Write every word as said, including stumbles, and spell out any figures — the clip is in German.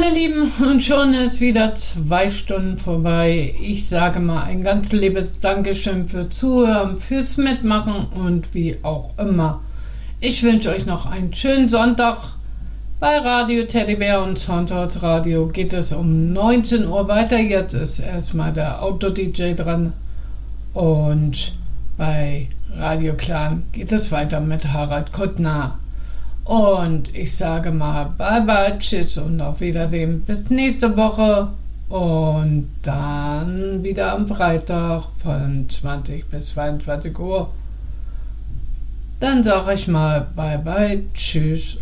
Meine Lieben, und schon ist wieder zwei Stunden vorbei. Ich sage mal ein ganz liebes Dankeschön für Zuhören, fürs Mitmachen und wie auch immer. Ich wünsche euch noch einen schönen Sonntag. Bei Radio Teddybär und Soundhouse Radio geht es um neunzehn Uhr weiter. Jetzt ist erstmal der Auto-D J dran. Und bei Radio Clan geht es weiter mit Harald Kuttner. Und ich sage mal bye bye, tschüss und auf Wiedersehen. Bis nächste Woche. Und dann wieder am Freitag von zwanzig bis zweiundzwanzig Uhr. Dann sage ich mal bye bye, tschüss